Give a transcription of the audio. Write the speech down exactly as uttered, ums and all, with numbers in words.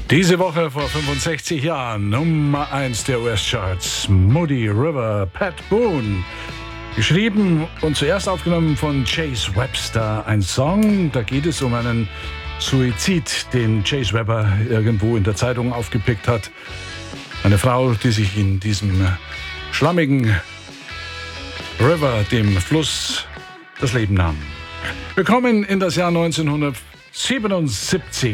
Diese Woche vor fünfundsechzig Jahren Nummer eins der U S-Charts, Moody River, Pat Boone. Geschrieben und zuerst aufgenommen von Chase Webster. Ein Song, da geht es um einen Suizid, den Chase Webber irgendwo in der Zeitung aufgepickt hat. Eine Frau, die sich in diesem schlammigen River, dem Fluss, das Leben nahm. Wir kommen in das Jahr neunzehnhundertsiebenundsiebzig.